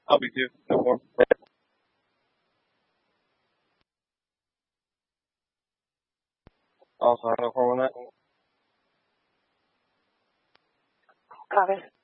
I'll be too. No more. Also, I have no problem with that. Copy.